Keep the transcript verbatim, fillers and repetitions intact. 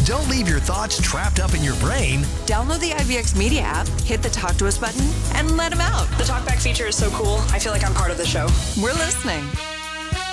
Don't leave your thoughts trapped up in your brain. Download the I V X Media app, hit the Talk to Us button, and let them out. The TalkBack feature is so cool. I feel like I'm part of the show. We're listening.